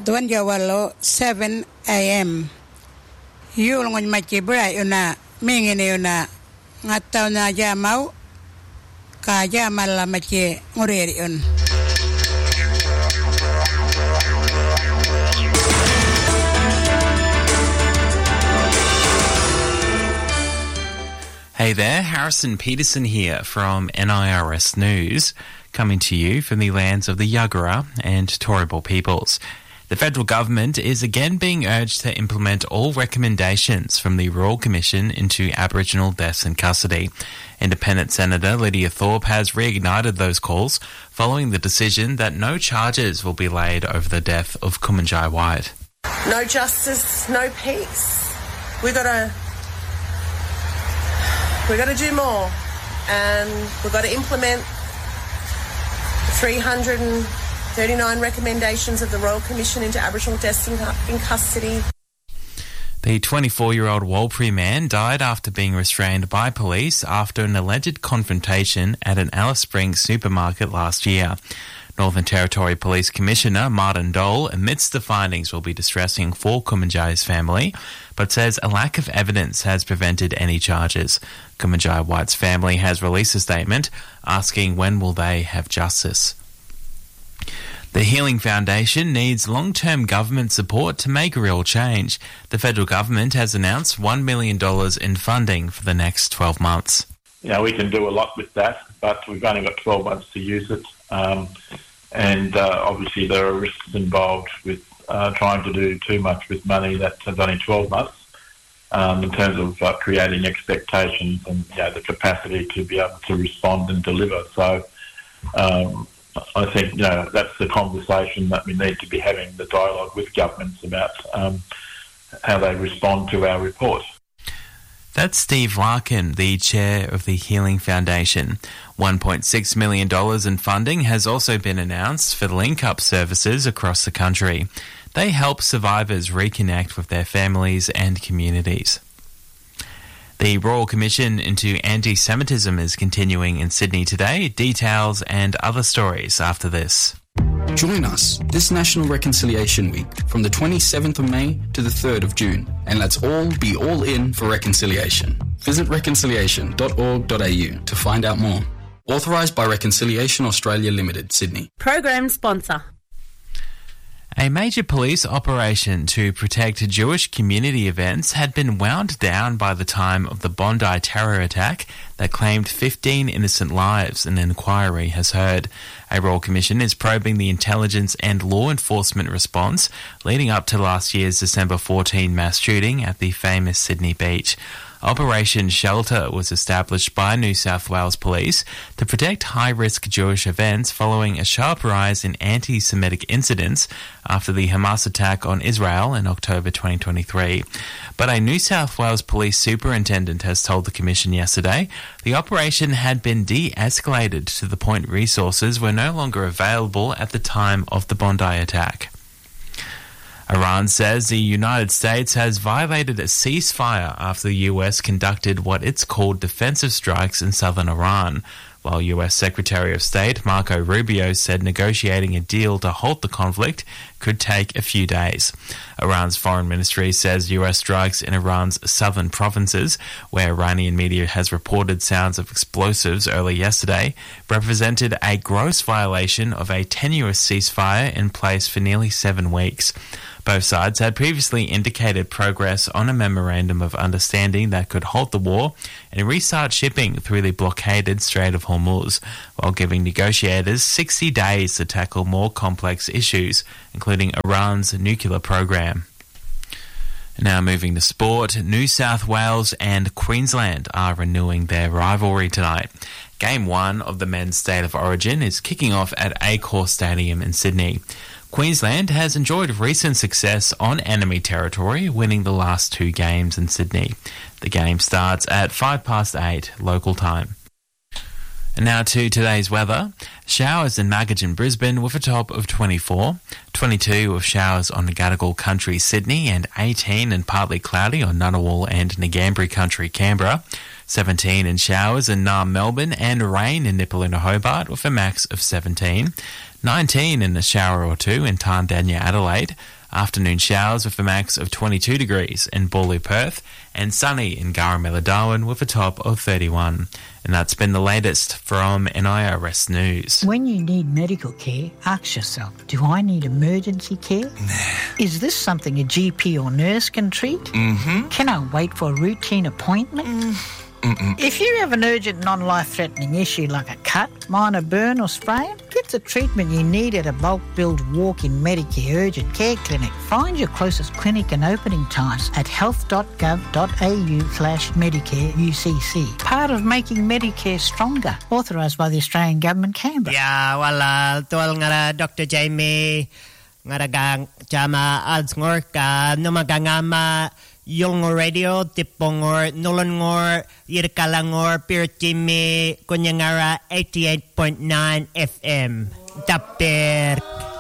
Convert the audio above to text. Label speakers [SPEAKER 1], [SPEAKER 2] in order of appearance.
[SPEAKER 1] Tuan Jawalo 7 a.m. Yul ngon machi bra yuna mingini yuna ngataw na jamaw ka jamal la machi ngureri yun.
[SPEAKER 2] Hey there, Harrison Peterson here from NIRS News, coming to you from the lands of the Yagara and Turrbal peoples. The federal government is again being urged to implement all recommendations from the Royal Commission into Aboriginal deaths in custody. Independent Senator Lydia Thorpe has reignited those calls following the decision that no charges will be laid over the death of Kumanjai White.
[SPEAKER 3] No justice, no peace. We've got to do more, and we've got to implement 339 recommendations of the Royal Commission into Aboriginal deaths in custody.
[SPEAKER 2] The 24-year-old Warlpiri man died after being restrained by police after an alleged confrontation at an Alice Springs supermarket last year. Northern Territory Police Commissioner Martin Dole admits the findings will be distressing for Kumanjai's family, but says a lack of evidence has prevented any charges. Kumanjai White's family has released a statement asking when will they have justice. The Healing Foundation needs long-term government support to make real change. The federal government has announced $1 million in funding for the next 12 months.
[SPEAKER 4] You know, we can do a lot with that, but we've only got 12 months to use it. Obviously there are risks involved with trying to do too much with money that has only 12 months in terms of creating expectations and the capacity to be able to respond and deliver. So I think that's the conversation that we need to be having, the dialogue with governments about how they respond to our report.
[SPEAKER 2] That's Steve Larkin, the chair of the Healing Foundation. $1.6 million in funding has also been announced for the link-up services across the country. They help survivors reconnect with their families and communities. The Royal Commission into Anti-Semitism is continuing in Sydney today. Details and other stories after this.
[SPEAKER 5] Join us this National Reconciliation Week from the 27th of May to the 3rd of June, and let's all be all in for reconciliation. Visit reconciliation.org.au to find out more. Authorised by Reconciliation Australia Limited, Sydney.
[SPEAKER 6] Program sponsor.
[SPEAKER 2] A major police operation to protect Jewish community events had been wound down by the time of the Bondi terror attack that claimed 15 innocent lives, an inquiry has heard. A Royal Commission is probing the intelligence and law enforcement response leading up to last year's December 14 mass shooting at the famous Sydney beach. Operation Shelter was established by New South Wales Police to protect high-risk Jewish events following a sharp rise in anti-Semitic incidents after the Hamas attack on Israel in October 2023. But a New South Wales Police superintendent has told the Commission yesterday the operation had been de-escalated to the point resources were no longer available at the time of the Bondi attack. Iran says the United States has violated a ceasefire after the US conducted what it's called defensive strikes in southern Iran, while US Secretary of State Marco Rubio said negotiating a deal to halt the conflict could take a few days. Iran's foreign ministry says US strikes in Iran's southern provinces, where Iranian media has reported sounds of explosives early yesterday, represented a gross violation of a tenuous ceasefire in place for nearly 7 weeks. Both sides had previously indicated progress on a memorandum of understanding that could halt the war and restart shipping through the blockaded Strait of Hormuz, while giving negotiators 60 days to tackle more complex issues, including Iran's nuclear program. Now moving to sport, New South Wales and Queensland are renewing their rivalry tonight. Game 1 of the men's State of Origin is kicking off at Accor Stadium in Sydney. Queensland has enjoyed recent success on enemy territory, winning the last 2 games in Sydney. The game starts at 8:05 local time. And now to today's weather. Showers in Magidge and Brisbane with a top of 24, 22 with showers on Gadigal Country, Sydney, and 18 and partly cloudy on Ngunnawal and Ngambri Country, Canberra, 17 in showers in Naarm, Melbourne, and rain in Nipaluna, Hobart with a max of 17, 19 in a shower or two in Tandanya, Adelaide. Afternoon showers with a max of 22 degrees in Bawley, Perth, and sunny in Garamela, Darwin with a top of 31. And that's been the latest from NIRS News.
[SPEAKER 6] When you need medical care, ask yourself, do I need emergency care?
[SPEAKER 7] Nah.
[SPEAKER 6] Is this something a GP or nurse can treat?
[SPEAKER 7] Mm-hmm.
[SPEAKER 6] Can I wait for a routine appointment? If you have an urgent non-life-threatening issue like a cut, minor burn or sprain, get the treatment you need at a bulk-billed walk-in Medicare urgent care clinic. Find your closest clinic and opening times at health.gov.au/Medicare UCC. Part of making Medicare stronger. Authorised by the Australian Government, Canberra.
[SPEAKER 8] Ya, wala tuwal nga Dr. Jamie nga ragang jama ads ngor ka numagangama yung radio tipongor nulongor yirkalangor pirtimi kunyangara 88.9 FM. Tapir.